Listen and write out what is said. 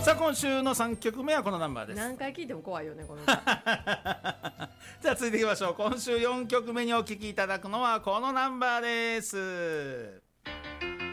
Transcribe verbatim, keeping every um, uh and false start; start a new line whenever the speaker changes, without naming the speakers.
さあ今週のさんきょくめはこのナンバーです。
何回聞いても怖いよねこの歌
じゃあ続いていきましょう。今週よんきょくめにお聴きいただくのはこのナンバーです。